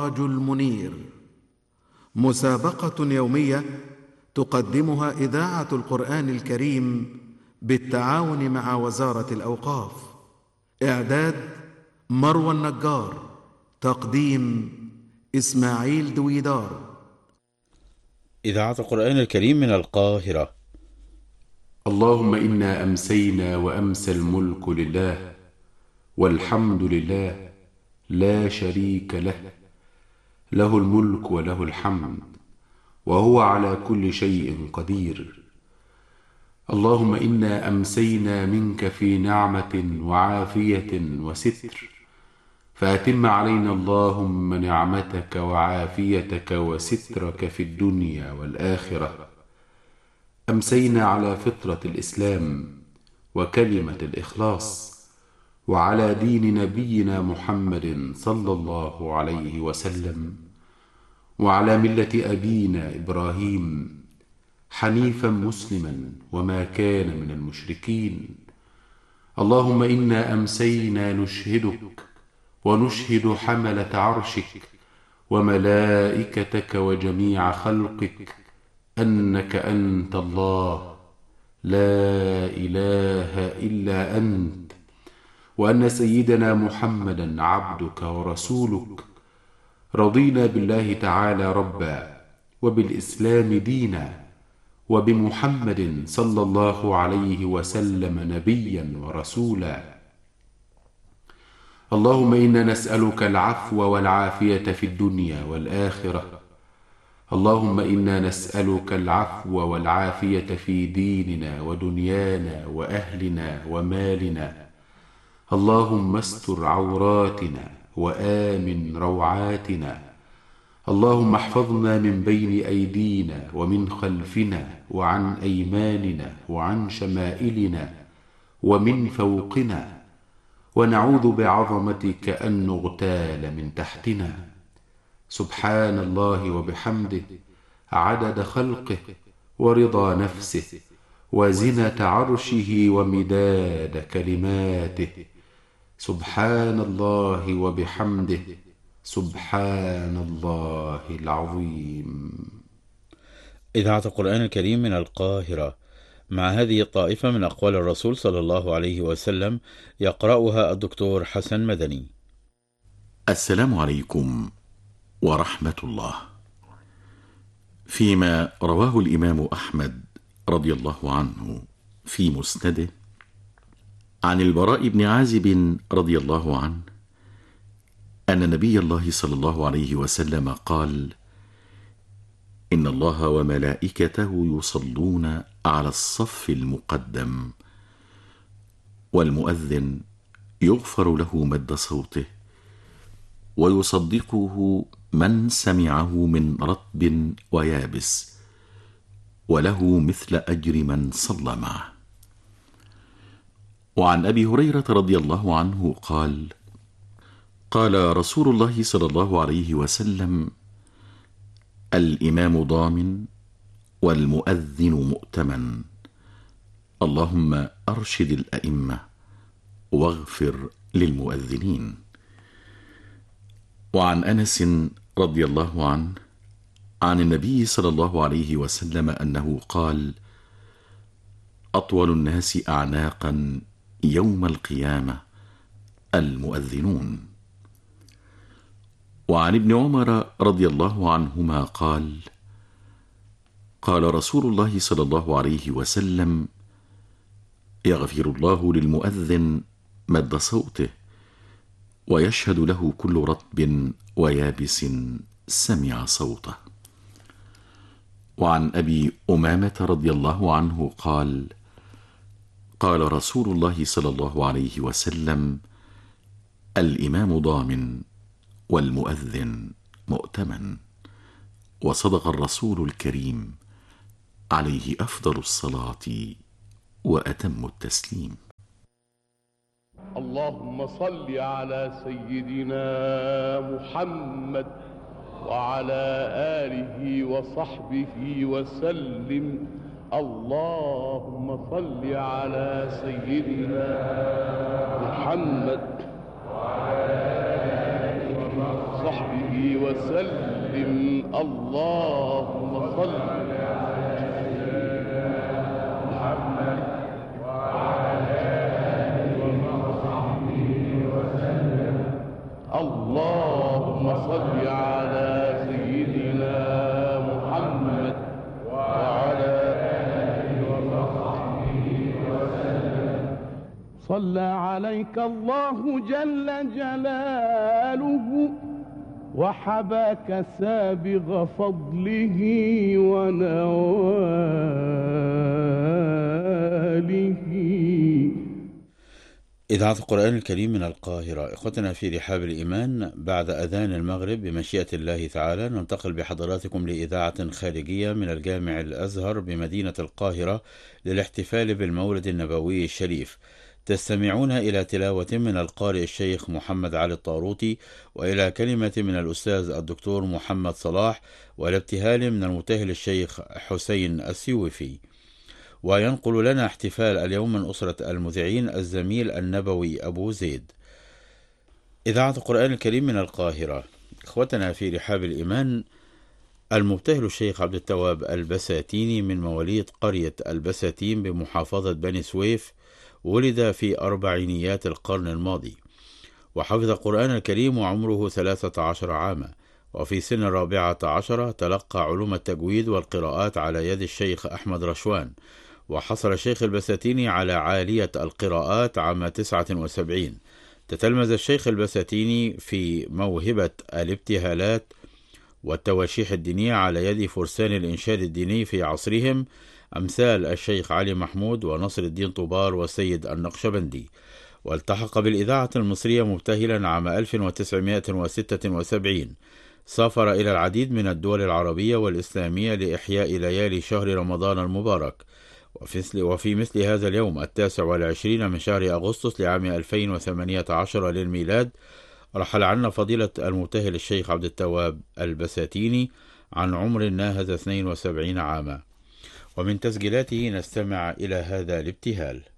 السراج المنير، مسابقة يومية تقدمها إذاعة القرآن الكريم بالتعاون مع وزارة الأوقاف. إعداد مروى النجار، تقديم إسماعيل دويدار. إذاعة القرآن الكريم من القاهرة. اللهم إنا أمسينا وأمسى الملك لله، والحمد لله لا شريك له، له الملك وله الحمد، وهو على كل شيء قدير. اللهم إنا أمسينا منك في نعمة وعافية وستر، فأتم علينا اللهم نعمتك وعافيتك وسترك في الدنيا والآخرة. أمسينا على فطرة الإسلام وكلمة الإخلاص، وعلى دين نبينا محمد صلى الله عليه وسلم، وعلى ملة أبينا إبراهيم حنيفا مسلما وما كان من المشركين. اللهم إنا أمسينا نشهدك ونشهد حملة عرشك وملائكتك وجميع خلقك أنك أنت الله لا إله إلا أنت، وأن سيدنا محمدا عبدك ورسولك. رضينا بالله تعالى ربا، وبالإسلام دينا، وبمحمد صلى الله عليه وسلم نبيا ورسولا. اللهم إنا نسألك العفو والعافية في الدنيا والآخرة. اللهم إنا نسألك العفو والعافية في ديننا ودنيانا وأهلنا ومالنا. اللهم استر عوراتنا وآمن روعاتنا. اللهم احفظنا من بين أيدينا ومن خلفنا وعن أيماننا وعن شمائلنا ومن فوقنا، ونعوذ بعظمتك أن نغتال من تحتنا. سبحان الله وبحمده عدد خلقه ورضا نفسه وزنة عرشه ومداد كلماته. سبحان الله وبحمده سبحان الله العظيم. إذاعة القرآن الكريم من القاهرة. مع هذه الطائفة من أقوال الرسول صلى الله عليه وسلم يقرأها الدكتور حسن مدني. السلام عليكم ورحمة الله. فيما رواه الإمام أحمد رضي الله عنه في مسنده عن البراء بن عازب رضي الله عنه أن نبي الله صلى الله عليه وسلم قال: إن الله وملائكته يصلون على الصف المقدم، والمؤذن يغفر له مد صوته، ويصدقه من سمعه من رطب ويابس، وله مثل أجر من صلى معه. وعن أبي هريرة رضي الله عنه قال: قال رسول الله صلى الله عليه وسلم: الإمام ضامن والمؤذن مؤتمن، اللهم أرشد الأئمة واغفر للمؤذنين. وعن أنس رضي الله عنه عن النبي صلى الله عليه وسلم أنه قال: أطول الناس أعناقا يوم القيامة المؤذنون. وعن ابن عمر رضي الله عنهما قال: قال رسول الله صلى الله عليه وسلم: يغفر الله للمؤذن مد صوته، ويشهد له كل رطب ويابس سمع صوته. وعن أبي أمامة رضي الله عنه قال: قال رسول الله صلى الله عليه وسلم: الإمام ضامن والمؤذن مؤتمن. وصدق الرسول الكريم عليه أفضل الصلاة وأتم التسليم. اللهم صل على سيدنا محمد وعلى آله وصحبه وسلم. اللهم صل على سيدنا محمد وعلى آله وصحبه وسلم. اللهم صل اللهم صل على سيدنا محمد وعلى آله وصحبه وسلم. صلى عليك الله جل جلاله وحباك سابغ فضله ونواله. إذاعة القرآن الكريم من القاهرة. إخوتنا في رحاب الإيمان، بعد أذان المغرب بمشيئة الله تعالى ننتقل بحضراتكم لإذاعة خارجية من الجامع الأزهر بمدينة القاهرة للاحتفال بالمولد النبوي الشريف. تستمعون إلى تلاوة من القارئ الشيخ محمد علي الطاروطي، وإلى كلمة من الأستاذ الدكتور محمد صلاح، وإلى ابتهال من المبتهل الشيخ حسين السيوفي. وينقل لنا احتفال اليوم من أسرة المذيعين الزميل النبوي أبو زيد. إذاعة القرآن الكريم من القاهرة. إخوتنا في رحاب الإيمان، المبتهل الشيخ عبد التواب البساتيني من مواليد قرية البساتين بمحافظة بني سويف، ولد في أربعينيات القرن الماضي، وحفظ القرآن الكريم وعمره 13 عاما، وفي سن 14 تلقى علوم التجويد والقراءات على يد الشيخ أحمد رشوان، وحصل الشيخ البساتيني على عالية القراءات عام 79. تتلمذ الشيخ البساتيني في موهبة الابتهالات والتواشيح الدينية على يد فرسان الإنشاد الديني في عصرهم، أمثال الشيخ علي محمود ونصر الدين طوبار والسيد النقشبندي. والتحق بالإذاعة المصرية مبتهلا عام 1976. سافر إلى العديد من الدول العربية والإسلامية لإحياء ليالي شهر رمضان المبارك. وفي مثل هذا اليوم 29 من شهر أغسطس لعام 2018 للميلاد رحل عنا فضيلة المبتهل الشيخ عبد التواب البساتيني عن عمر ناهز 72 عاما. ومن تسجيلاته نستمع إلى هذا الابتهال.